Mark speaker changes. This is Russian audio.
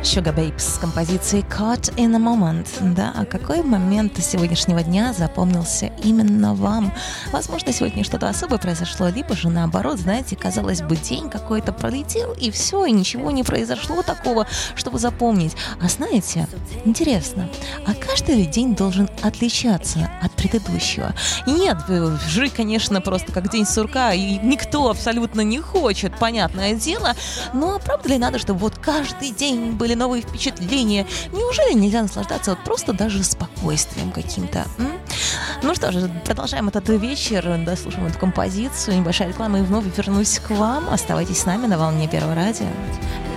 Speaker 1: Sugar Babes с композицией Caught in a Moment. Да, а какой момент сегодняшнего дня запомнился именно вам? Возможно, сегодня что-то особое произошло, либо же наоборот, знаете, казалось бы, день какой-то пролетел, и все, и ничего не произошло такого, чтобы запомнить. А знаете, интересно, а каждый ли день должен отличаться от предыдущего? И нет, жить, конечно, просто как день сурка, и никто абсолютно не хочет, понятное дело, но правда ли надо, чтобы вот каждый день были новые впечатления? Неужели нельзя наслаждаться вот просто даже спокойствием каким-то? Ну что же, продолжаем этот вечер, дослушаем эту композицию, небольшая реклама, и вновь вернусь к вам. Оставайтесь с нами на волне Первого радио.